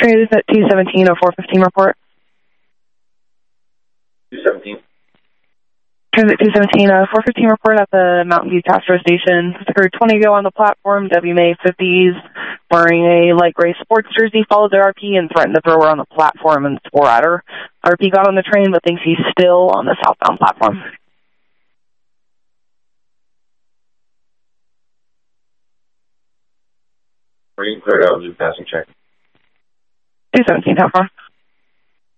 Transit 217, a 415 report. 217. Transit 217, a 415 report at the Mountain View Castro Station. Occurred 20 ago on the platform. WMA 50s wearing a light gray sports jersey followed the RP and threatened to throw her on the platform and swore at her. RP got on the train but thinks he's still on the southbound platform. Marine cleared out, passing check. 217, how far?